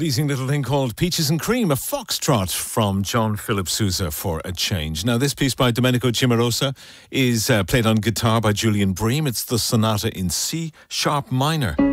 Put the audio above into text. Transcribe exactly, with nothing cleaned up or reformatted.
pleasing little thing called Peaches and Cream, a foxtrot from John Philip Sousa for a change. Now, this piece by Domenico Cimarosa is uh, played on guitar by Julian Bream. It's the Sonata in C sharp minor.